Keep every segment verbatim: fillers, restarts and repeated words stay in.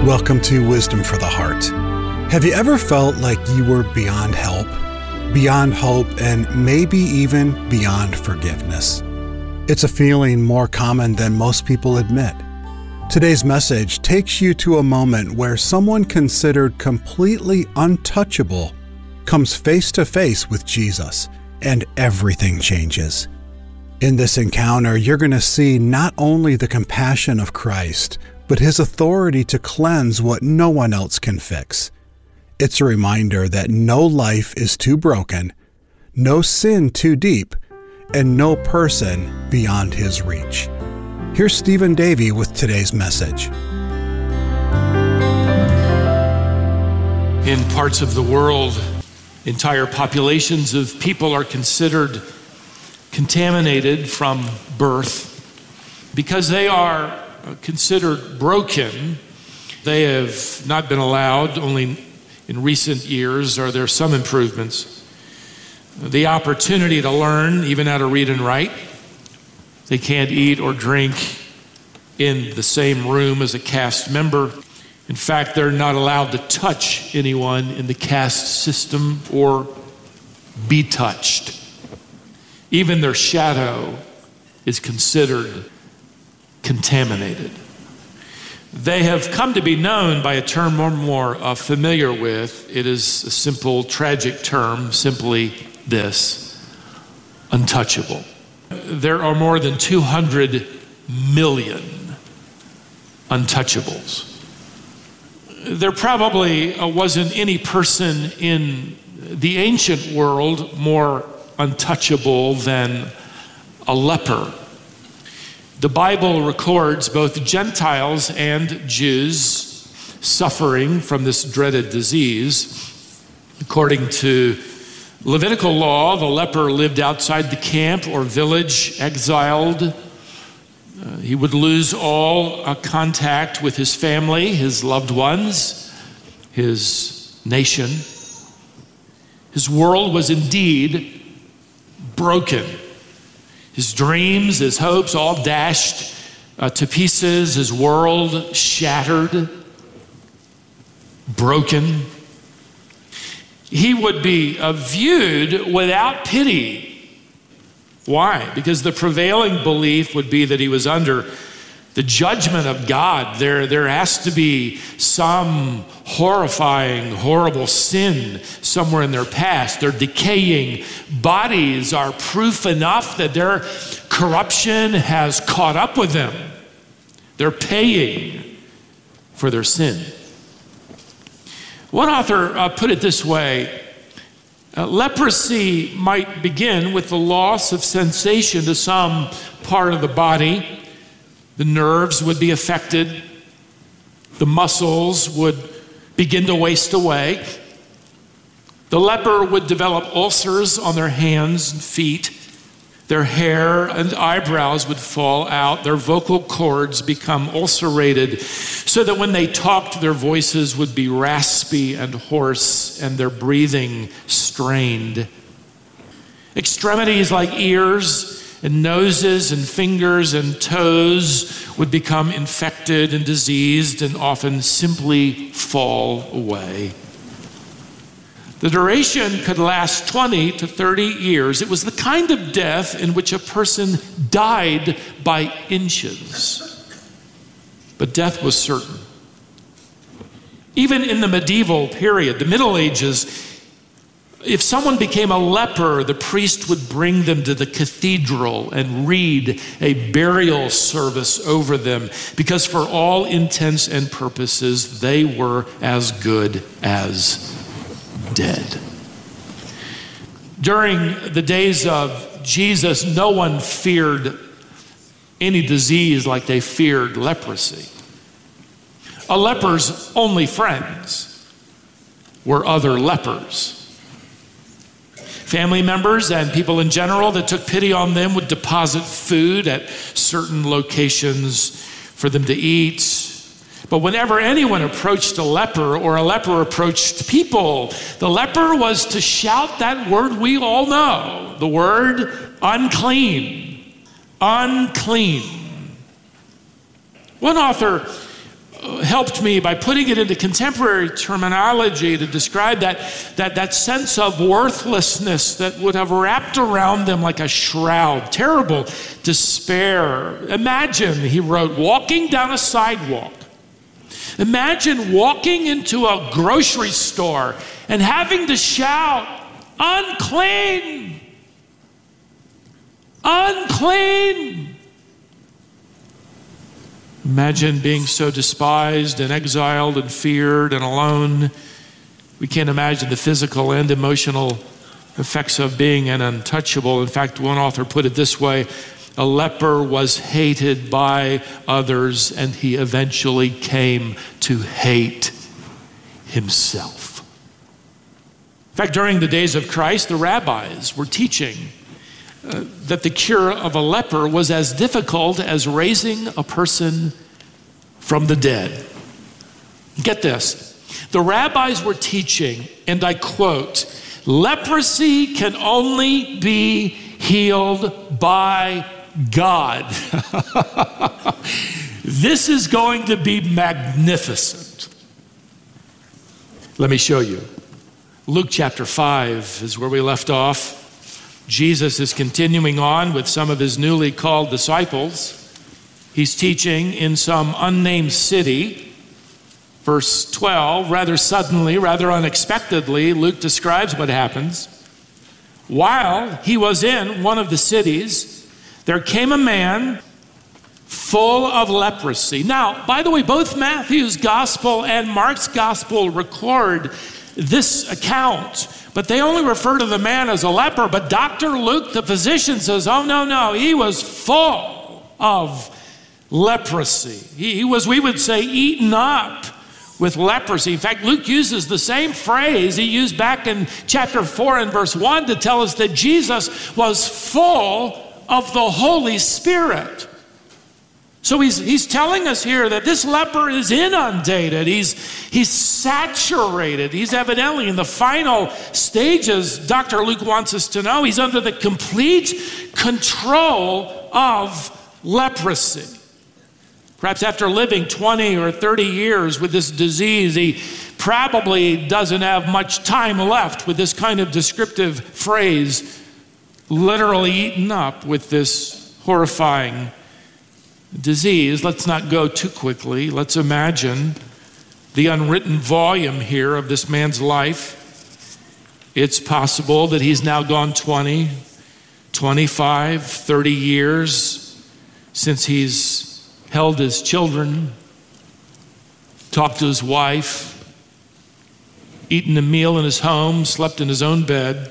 Welcome to Wisdom for the Heart. Have you ever felt like you were beyond help, beyond hope, and maybe even beyond forgiveness? It's a feeling more common than most people admit. Today's message takes you to a moment where someone considered completely untouchable comes face to face with Jesus, and everything changes. In this encounter, you're going to see not only the compassion of Christ, but his authority to cleanse what no one else can fix. It's a reminder that no life is too broken, no sin too deep, and no person beyond his reach. Here's Stephen Davey with today's message. In parts of the world, entire populations of people are considered contaminated from birth because they are considered broken. They have not been allowed, only in recent years are there some improvements, the opportunity to learn even how to read and write. They can't eat or drink in the same room as a caste member. In fact, they're not allowed to touch anyone in the caste system or be touched. Even their shadow is considered contaminated. They have come to be known by a term we're more uh, familiar with. It is a simple, tragic term, simply this: untouchable. There are more than two hundred million untouchables. There probably uh, wasn't any person in the ancient world more untouchable than a leper. The Bible records both Gentiles and Jews suffering from this dreaded disease. According to Levitical law, the leper lived outside the camp or village, exiled. Uh, he would lose all uh, contact with his family, his loved ones, his nation. His world was indeed broken. His dreams, his hopes, all dashed uh, to pieces. His world shattered, broken. He would be uh, viewed without pity. Why? Because the prevailing belief would be that he was under the judgment of God. There, there has to be some horrifying, horrible sin somewhere in their past. Their decaying bodies are proof enough that their corruption has caught up with them. They're paying for their sin. One author uh, put it this way: uh, leprosy might begin with the loss of sensation to some part of the body. The nerves would be affected. The muscles would begin to waste away. The leper would develop ulcers on their hands and feet. Their hair and eyebrows would fall out. Their vocal cords become ulcerated so that when they talked, their voices would be raspy and hoarse and their breathing strained. Extremities like ears and noses and fingers and toes would become infected and diseased and often simply fall away. The duration could last twenty to thirty years. It was the kind of death in which a person died by inches. But death was certain. Even in the medieval period, the Middle Ages, if someone became a leper, the priest would bring them to the cathedral and read a burial service over them, because for all intents and purposes, they were as good as dead. During the days of Jesus, no one feared any disease like they feared leprosy. A leper's only friends were other lepers. Family members and people in general that took pity on them would deposit food at certain locations for them to eat. But whenever anyone approached a leper or a leper approached people, the leper was to shout that word we all know, the word unclean. Unclean. One author helped me by putting it into contemporary terminology to describe that, that, that sense of worthlessness that would have wrapped around them like a shroud. Terrible despair. Imagine, he wrote, walking down a sidewalk. Imagine walking into a grocery store and having to shout, unclean, unclean. Imagine being so despised and exiled and feared and alone. We can't imagine the physical and emotional effects of being an untouchable. In fact, one author put it this way: a leper was hated by others, and he eventually came to hate himself. In fact, during the days of Christ, the rabbis were teaching uh, that the cure of a leper was as difficult as raising a person from the dead. Get this. The rabbis were teaching, and I quote, leprosy can only be healed by God. This is going to be magnificent. Let me show you. Luke chapter five is where we left off. Jesus is continuing on with some of his newly called disciples. He's teaching in some unnamed city. Verse twelve, rather suddenly, rather unexpectedly, Luke describes what happens. While he was in one of the cities, there came a man full of leprosy. Now, by the way, both Matthew's gospel and Mark's gospel record this account, but they only refer to the man as a leper. But Doctor Luke, the physician, says, oh, no, no, he was full of leprosy. He, he was, we would say, eaten up with leprosy. In fact, Luke uses the same phrase he used back in chapter four and verse one to tell us that Jesus was full of the Holy Spirit. So he's, he's telling us here that this leper is inundated. He's, he's saturated. He's evidently in the final stages, Doctor Luke wants us to know. He's under the complete control of leprosy. Perhaps after living twenty or thirty years with this disease, he probably doesn't have much time left with this kind of descriptive phrase, literally eaten up with this horrifying disease. Let's not go too quickly. Let's imagine the unwritten volume here of this man's life. It's possible that he's now gone twenty, twenty-five, thirty years since he's held his children, talked to his wife, eaten a meal in his home, slept in his own bed.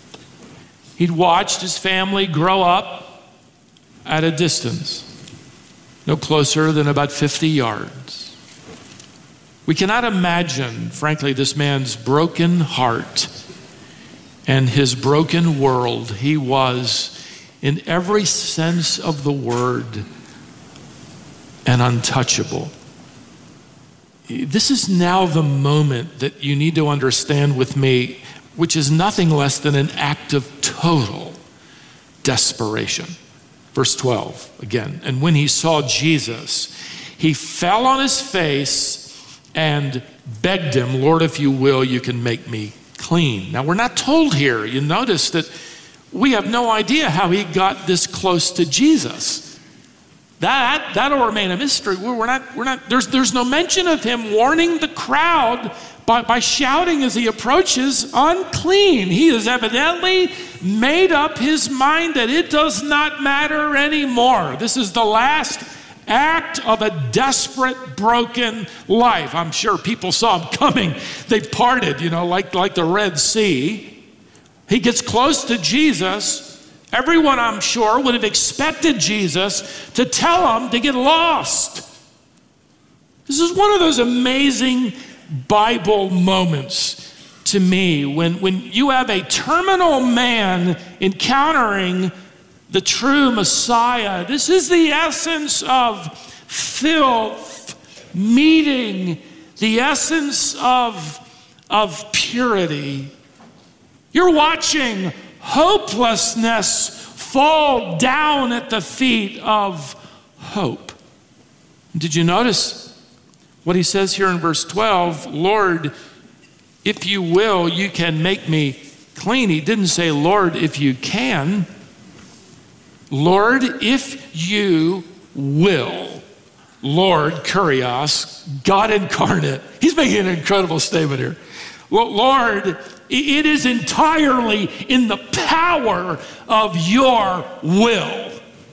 He'd watched his family grow up at a distance, no closer than about fifty yards. We cannot imagine, frankly, this man's broken heart and his broken world. He was, in every sense of the word, an untouchable. This is now the moment that you need to understand with me, which is nothing less than an act of total desperation. Verse twelve, again. And when he saw Jesus, he fell on his face and begged him, Lord, if you will, you can make me clean. Now, we're not told here. You notice that we have no idea how he got this close to Jesus. That, that'll remain a mystery. We're not, we're not, there's, there's no mention of him warning the crowd by, by shouting as he approaches, unclean. He has evidently made up his mind that it does not matter anymore. This is the last act of a desperate, broken life. I'm sure people saw him coming. They parted, you know, like, like the Red Sea. He gets close to Jesus. Everyone, I'm sure, would have expected Jesus to tell him to get lost. This is one of those amazing Bible moments to me when, when you have a terminal man encountering the true Messiah. This is the essence of filth meeting the essence of, of purity. You're watching hopelessness fall down at the feet of hope. Did you notice What he says here in verse twelve, Lord, if you will, you can make me clean. He didn't say, Lord, if you can. Lord, if you will. Lord, Kurios, God incarnate. He's making an incredible statement here. Well, Lord, it is entirely in the power of your will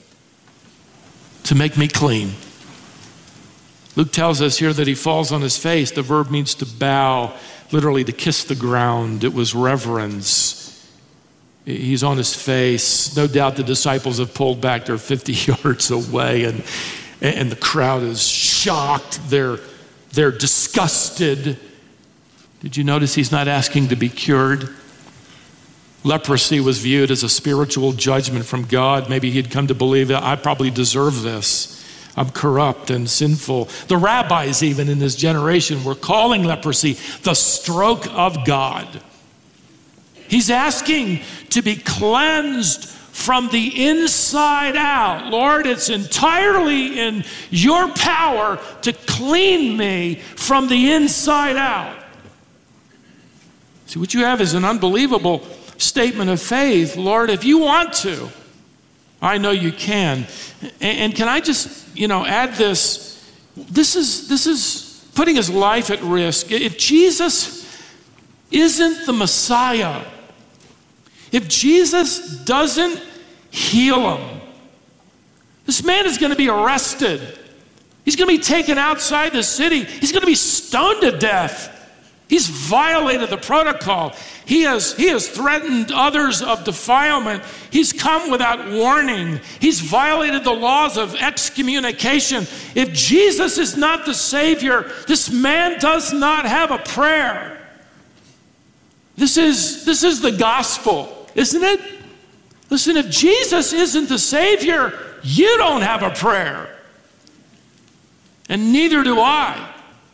to make me clean. Luke tells us here that he falls on his face. The verb means to bow, literally to kiss the ground. It was reverence. He's on his face. No doubt the disciples have pulled back. They're fifty yards away, and, and the crowd is shocked. They're, they're disgusted. Did you notice he's not asking to be cured? Leprosy was viewed as a spiritual judgment from God. Maybe he'd come to believe that I probably deserve this. I'm corrupt and sinful. The rabbis, even in his generation, were calling leprosy the stroke of God. He's asking to be cleansed from the inside out. Lord, it's entirely in your power to clean me from the inside out. See, what you have is an unbelievable statement of faith. Lord, if you want to, I know you can. And can I just, you know, add this? This is, this is putting his life at risk. If Jesus isn't the Messiah, if Jesus doesn't heal him, this man is going to be arrested. He's going to be taken outside the city. He's going to be stoned to death. He's violated the protocol. He has, he has threatened others of defilement. He's come without warning. He's violated the laws of excommunication. If Jesus is not the Savior, this man does not have a prayer. This is, this is the gospel, isn't it? Listen, if Jesus isn't the Savior, you don't have a prayer. And neither do I.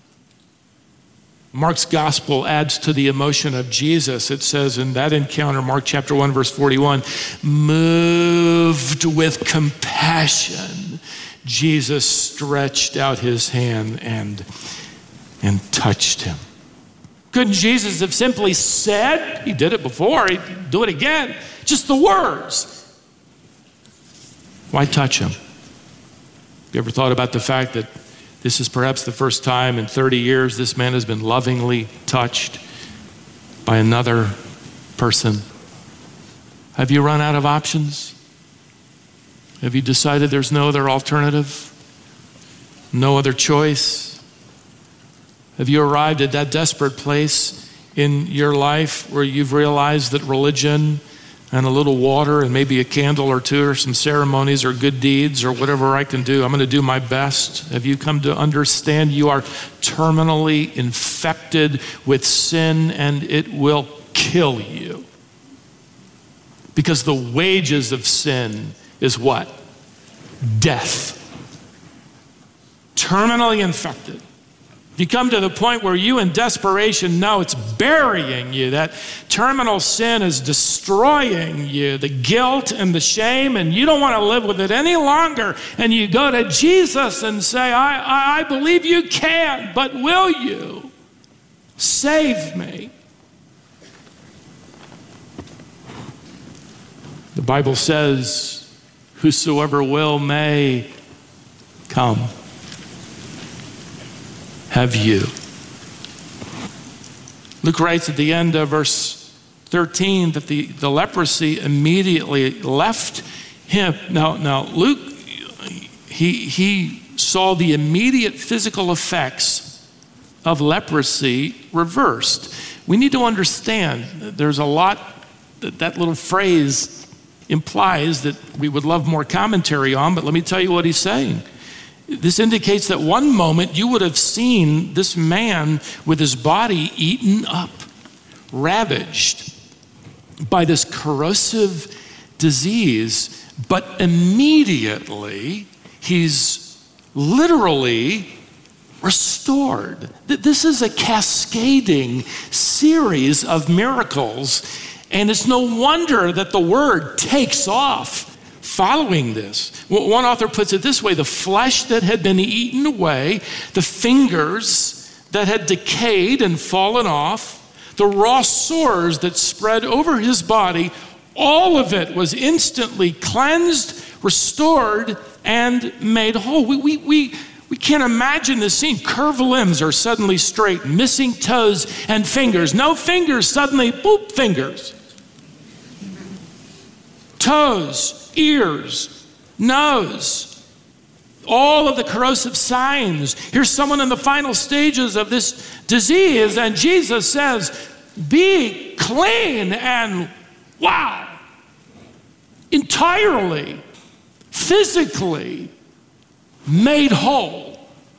Mark's gospel adds to the emotion of Jesus. It says in that encounter, Mark chapter one, verse forty-one, moved with compassion, Jesus stretched out his hand and, and touched him. Couldn't Jesus have simply said, he did it before, he'd do it again, just the words? Why touch him? You ever thought about the fact that this is perhaps the first time in thirty years this man has been lovingly touched by another person? Have you run out of options? Have you decided there's no other alternative? No other choice? Have you arrived at that desperate place in your life where you've realized that religion and a little water and maybe a candle or two or some ceremonies or good deeds or whatever I can do, I'm going to do my best? Have you come to understand you are terminally infected with sin and it will kill you? Because the wages of sin is what? Death. Terminally infected. If you come to the point where you in desperation know it's burying you, that terminal sin is destroying you, the guilt and the shame, and you don't want to live with it any longer, and you go to Jesus and say, I, I, I believe you can, but will you save me? The Bible says, whosoever will may come. Have you? Luke writes at the end of verse thirteen that the, the leprosy immediately left him. Now, now Luke, he, he saw the immediate physical effects of leprosy reversed. We need to understand there's a lot that that little phrase implies that we would love more commentary on, but let me tell you what he's saying. This indicates that one moment you would have seen this man with his body eaten up, ravaged by this corrosive disease, but immediately he's literally restored. This is a cascading series of miracles, and it's no wonder that the word takes off following this. One author puts it this way: the flesh that had been eaten away, the fingers that had decayed and fallen off, the raw sores that spread over his body, all of it was instantly cleansed, restored, and made whole. We, we, we, we can't imagine this scene. Curved limbs are suddenly straight, missing toes and fingers. No fingers, suddenly, boop, fingers. Toes, ears, nose, all of the corrosive signs. Here's someone in the final stages of this disease, and Jesus says, be clean, and wow, entirely, physically made whole.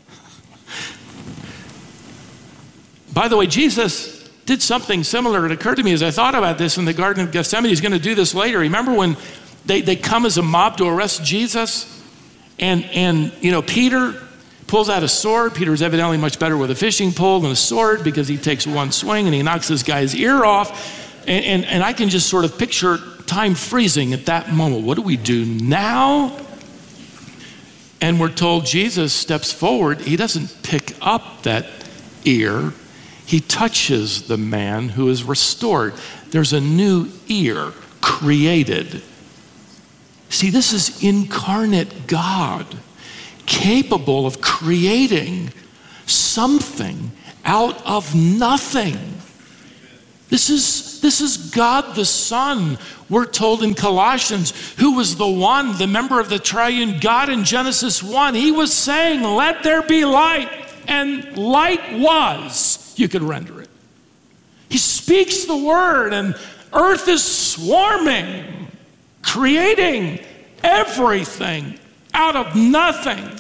By the way, Jesus did something similar. It occurred to me as I thought about this in the Garden of Gethsemane. He's going to do this later. Remember when they, they come as a mob to arrest Jesus? And, and, you know, Peter pulls out a sword. Peter's evidently much better with a fishing pole than a sword, because he takes one swing and he knocks this guy's ear off. And, and, and I can just sort of picture time freezing at that moment. What do we do now? And we're told Jesus steps forward. He doesn't pick up that ear. He touches the man who is restored. There's a new ear created. See, this is incarnate God, capable of creating something out of nothing. This is, this is God the Son, we're told in Colossians, who was the one, the member of the triune God in Genesis one. He was saying, let there be light, and light was. You could render it. He speaks the word, and earth is swarming, creating everything out of nothing.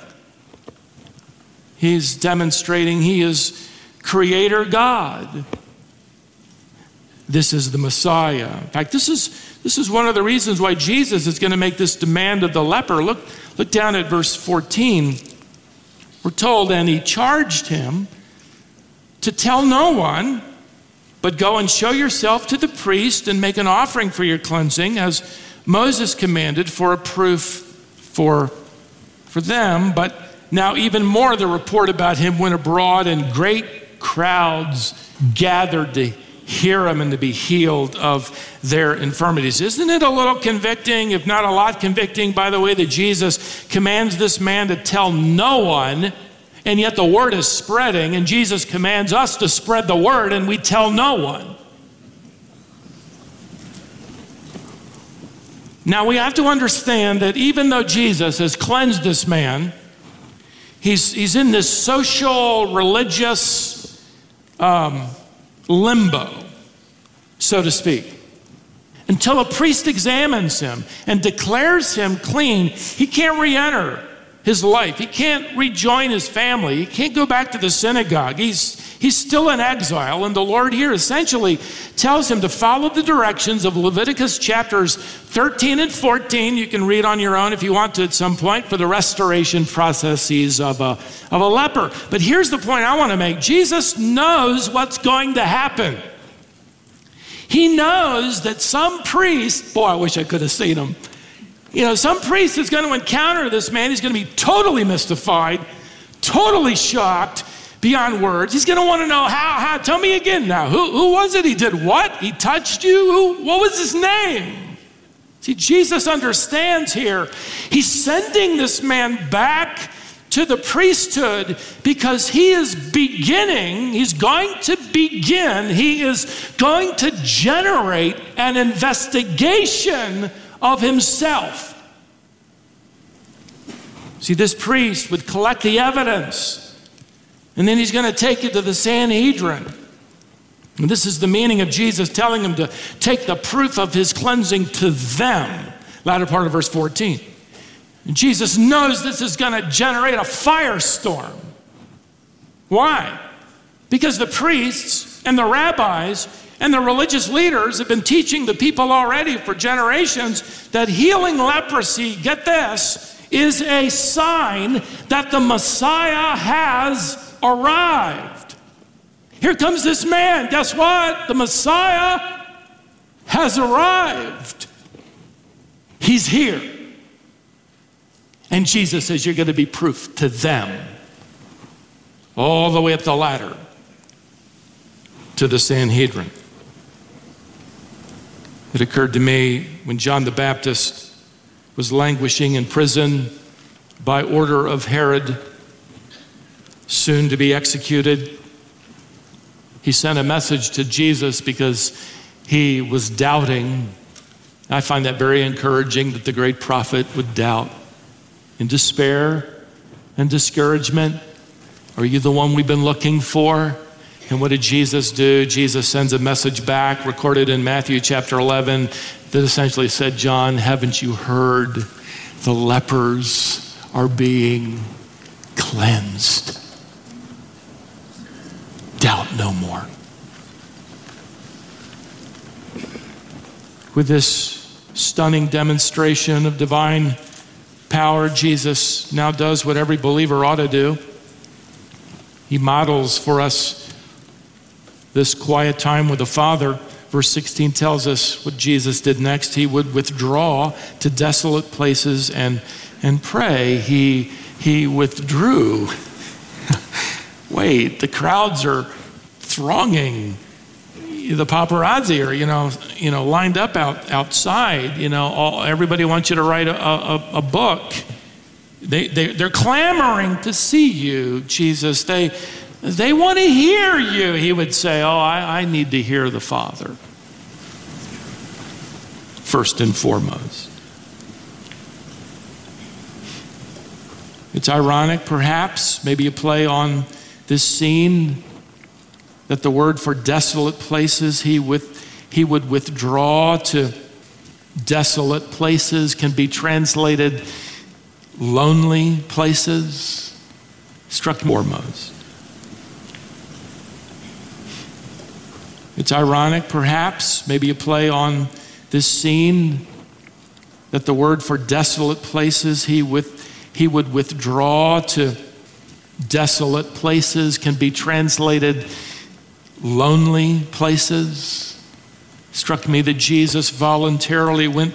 He's demonstrating he is creator God. This is the Messiah. In fact, this is, this is one of the reasons why Jesus is going to make this demand of the leper. Look, look down at verse fourteen. We're told, and he charged him to tell no one, but go and show yourself to the priest and make an offering for your cleansing, as Moses commanded, for a proof for, for them. But now even more, the report about him went abroad, and great crowds gathered to hear him and to be healed of their infirmities. Isn't it a little convicting, if not a lot convicting, by the way, that Jesus commands this man to tell no one, and yet the word is spreading, and Jesus commands us to spread the word, and we tell no one. Now we have to understand that even though Jesus has cleansed this man, he's, he's in this social, religious um, limbo, so to speak. Until a priest examines him and declares him clean, he can't re-enter his life. He can't rejoin his family. He can't go back to the synagogue. He's, he's still in exile. And the Lord here essentially tells him to follow the directions of Leviticus chapters thirteen and fourteen. You can read on your own if you want to at some point, for the restoration processes of a, of a leper. But here's the point I want to make. Jesus knows what's going to happen. He knows that some priest, boy, I wish I could have seen him. You know, some priest is going to encounter this man. He's going to be totally mystified, totally shocked beyond words. He's going to want to know how, how, tell me again now. Who, who was it? He did what? He touched you? Who, what was his name? See, Jesus understands here. He's sending this man back to the priesthood because he is beginning, he's going to begin, he is going to generate an investigation of himself. See, this priest would collect the evidence, and then he's going to take it to the Sanhedrin. And this is the meaning of Jesus telling him to take the proof of his cleansing to them. Latter part of verse fourteen. And Jesus knows this is going to generate a firestorm. Why? Because the priests and the rabbis and the religious leaders have been teaching the people already for generations that healing leprosy, get this, is a sign that the Messiah has arrived. Here comes this man. Guess what? The Messiah has arrived. He's here. And Jesus says, you're going to be proof to them. All the way up the ladder to the Sanhedrin. It occurred to me when John the Baptist was languishing in prison by order of Herod, soon to be executed. He sent a message to Jesus because he was doubting. I find that very encouraging that the great prophet would doubt. In despair and discouragement, are you the one we've been looking for? And what did Jesus do? Jesus sends a message back, recorded in Matthew chapter eleven, that essentially said, John, haven't you heard? The lepers are being cleansed. Doubt no more. With this stunning demonstration of divine power, Jesus now does what every believer ought to do. He models for us this quiet time with the Father. Verse sixteen tells us what Jesus did next. He would withdraw to desolate places and, and pray. He, he withdrew. Wait, the crowds are thronging. The paparazzi are, you know, you know, lined up out, outside. You know, all, everybody wants you to write a, a, a book. They, they, they're clamoring to see you, Jesus. They, they want to hear you. He would say, oh, I, I need to hear the Father. First and foremost. It's ironic, perhaps, maybe a play on this scene, that the word for desolate places, he, with, he would withdraw to desolate places, can be translated lonely places. Struck me foremost. It's ironic, perhaps, maybe a play on this scene, that the word for desolate places, he, with, he would withdraw to desolate places, can be translated lonely places. Struck me that Jesus voluntarily went